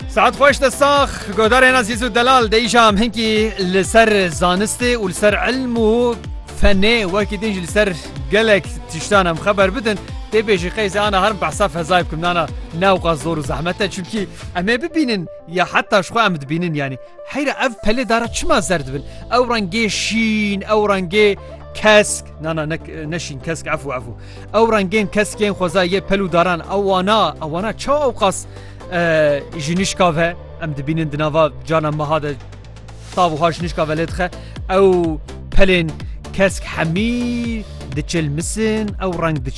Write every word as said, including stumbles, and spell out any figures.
ساعت خوش دستاخ گودارین عزیز و دلال دیجام هنکی لسر زانسته و لسر علم و فنه وکی دینج لسر گلک تشتانم خبر بدن دی بیشی قیز انا هرم بحثاف هزایب کم نانا ناوقا زور و زحمته چونکی اما ببینن یا حتی شخوا ام دبینن یعنی حیره اف پله داره چما زرد بن او رنگی شین او رنگی کسک نه نه نشین کسک عفو عفو او رنگین کسکین خوزا یه پلو دارن اوانا اوانا چه اوقاس جنشکاوه ام دبینن دناوا جانا مهاد طابو هاش نشکاوه لدخه او پلین کسک حمی دچل مسن او رنگ